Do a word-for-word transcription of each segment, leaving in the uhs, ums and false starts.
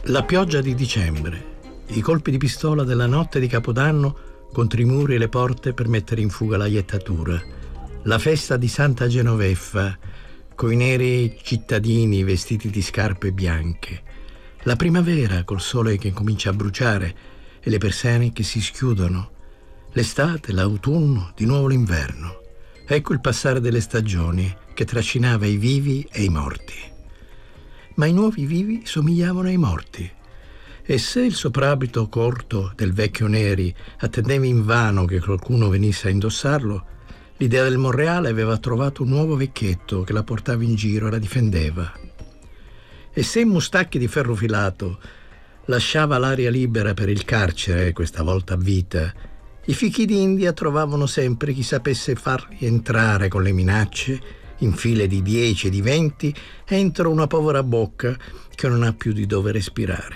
La pioggia di dicembre, i colpi di pistola della notte di Capodanno contro i muri e le porte per mettere in fuga la iettatura, la festa di Santa Genoveffa coi neri cittadini vestiti di scarpe bianche, la primavera col sole che comincia a bruciare e le persiane che si schiudono, l'estate, l'autunno, di nuovo l'inverno. Ecco il passare delle stagioni che trascinava i vivi e i morti. Ma i nuovi vivi somigliavano ai morti. E se il soprabito corto del vecchio Neri attendeva invano che qualcuno venisse a indossarlo, l'idea del Monreale aveva trovato un nuovo vecchietto che la portava in giro e la difendeva. E se in mustacchi di ferro filato lasciava l'aria libera per il carcere, questa volta a vita, i fichi d'India trovavano sempre chi sapesse farli entrare con le minacce in file di dieci e di venti entro una povera bocca che non ha più di dove respirare.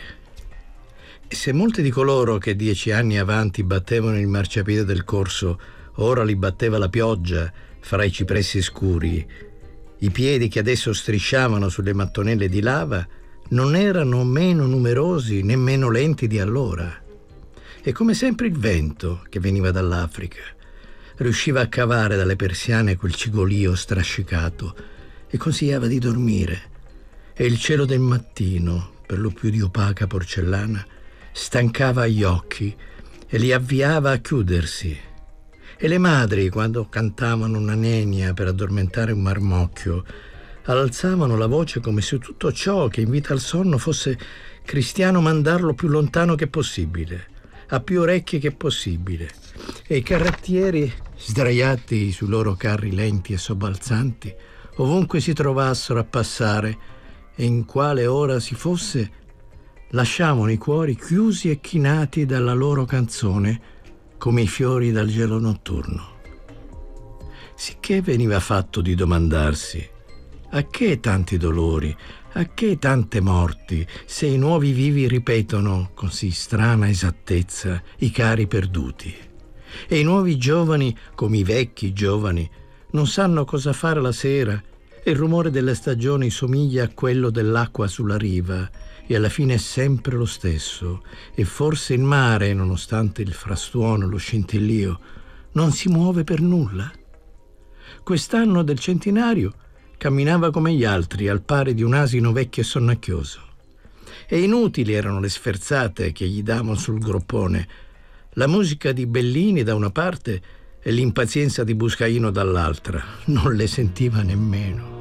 E se molti di coloro che dieci anni avanti battevano il marciapiede del corso ora li batteva la pioggia fra i cipressi scuri, i piedi che adesso strisciavano sulle mattonelle di lava non erano meno numerosi né meno lenti di allora. E come sempre il vento che veniva dall'Africa riusciva a cavare dalle persiane quel cigolio strascicato e consigliava di dormire. E il cielo del mattino, per lo più di opaca porcellana, stancava gli occhi e li avviava a chiudersi. E le madri, quando cantavano una nenia per addormentare un marmocchio, alzavano la voce come se tutto ciò che invita al sonno fosse cristiano mandarlo più lontano che possibile, a più orecchie che possibile. E i carrettieri, sdraiati sui loro carri lenti e sobbalzanti, ovunque si trovassero a passare e in quale ora si fosse, lasciavano i cuori chiusi e chinati dalla loro canzone come i fiori dal gelo notturno. Sicché veniva fatto di domandarsi: a che tanti dolori, a che tante morti, se i nuovi vivi ripetono con sì strana esattezza i cari perduti? E i nuovi giovani, come i vecchi giovani, non sanno cosa fare la sera e il rumore delle stagioni somiglia a quello dell'acqua sulla riva e alla fine è sempre lo stesso. E forse il mare, nonostante il frastuono e lo scintillio, non si muove per nulla. Quest'anno del centenario camminava come gli altri, al pari di un asino vecchio e sonnacchioso. E inutili erano le sferzate che gli davano sul groppone, la musica di Bellini da una parte e l'impazienza di Buscaino dall'altra. Non le sentiva nemmeno.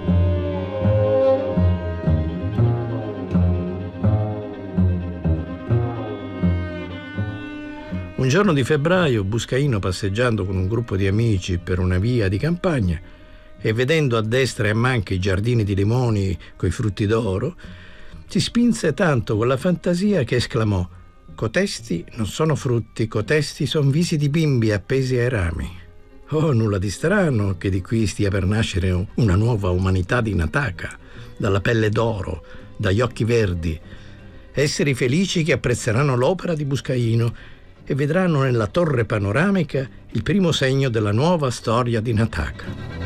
Un giorno di febbraio, Buscaino, passeggiando con un gruppo di amici per una via di campagna e vedendo a destra e a manca i giardini di limoni coi frutti d'oro, si spinse tanto con la fantasia che esclamò: «Cotesti non sono frutti, cotesti son visi di bimbi appesi ai rami». Oh, nulla di strano che di qui stia per nascere una nuova umanità di Nataka, dalla pelle d'oro, dagli occhi verdi, esseri felici che apprezzeranno l'opera di Buscaino e vedranno nella torre panoramica il primo segno della nuova storia di Nataka.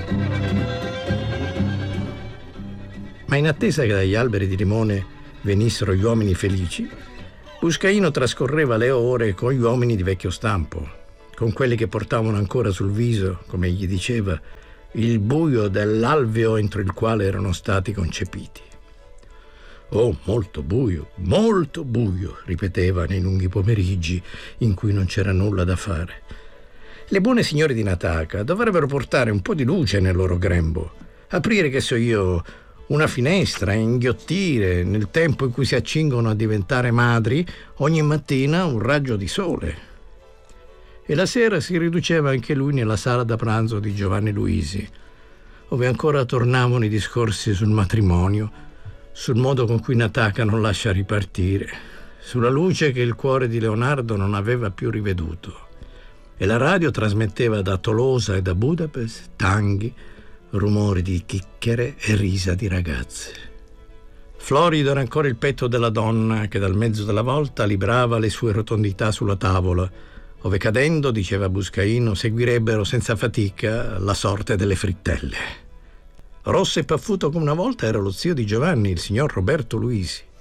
Ma in attesa che dagli alberi di limone venissero gli uomini felici, Buscaino trascorreva le ore con gli uomini di vecchio stampo, con quelli che portavano ancora sul viso, come egli diceva, il buio dell'alveo entro il quale erano stati concepiti. «Oh, molto buio, molto buio», ripeteva nei lunghi pomeriggi in cui non c'era nulla da fare. Le buone signore di Nataka dovrebbero portare un po' di luce nel loro grembo, aprire, che so io, una finestra, inghiottire, nel tempo in cui si accingono a diventare madri, ogni mattina un raggio di sole. E la sera si riduceva anche lui nella sala da pranzo di Giovanni Luisi, dove ancora tornavano i discorsi sul matrimonio, sul modo con cui Nataka non lascia ripartire, sulla luce che il cuore di Leonardo non aveva più riveduto. E la radio trasmetteva da Tolosa e da Budapest tanghi, rumori di chicchere e risa di ragazze. Florido era ancora il petto della donna che dal mezzo della volta librava le sue rotondità sulla tavola, ove cadendo, diceva Buscaino, seguirebbero senza fatica la sorte delle frittelle. Rosso e paffuto come una volta era lo zio di Giovanni, il signor Roberto Luisi.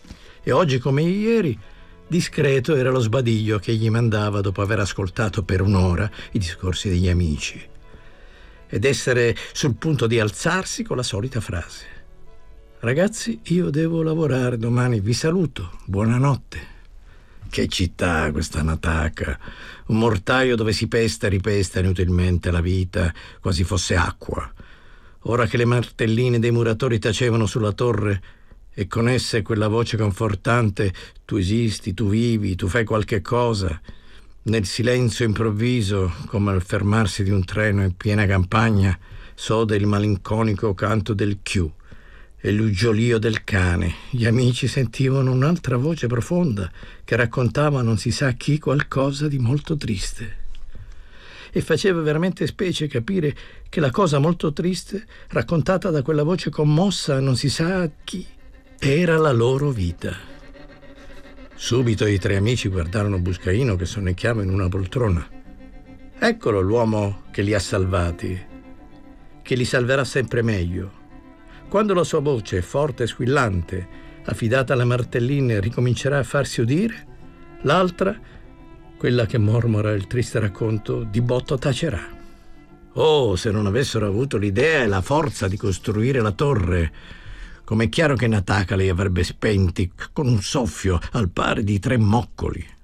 E oggi come ieri, discreto era lo sbadiglio che gli mandava dopo aver ascoltato per un'ora i discorsi degli amici. Ed essere sul punto di alzarsi con la solita frase: ragazzi, io devo lavorare domani, vi saluto, buonanotte. Che città questa Nataka, un mortaio dove si pesta e ripesta inutilmente la vita, quasi fosse acqua. Ora che le martelline dei muratori tacevano sulla torre e con esse quella voce confortante: tu esisti, tu vivi, tu fai qualche cosa, nel silenzio improvviso, come al fermarsi di un treno in piena campagna, s'ode il malinconico canto del chiù e l'uggiolio del cane. Gli amici sentivano un'altra voce profonda che raccontava a non si sa chi qualcosa di molto triste. E faceva veramente specie capire che la cosa molto triste, raccontata da quella voce commossa a non si sa chi, era la loro vita. Subito i tre amici guardarono Buscaino che sonnecchiava in una poltrona. Eccolo l'uomo che li ha salvati, che li salverà sempre meglio. Quando la sua voce, forte e squillante, affidata alle martelline, ricomincerà a farsi udire, l'altra, quella che mormora il triste racconto, di botto tacerà. Oh, se non avessero avuto l'idea e la forza di costruire la torre, com'è chiaro che Nataka li avrebbe spenti con un soffio al pari di tre moccoli.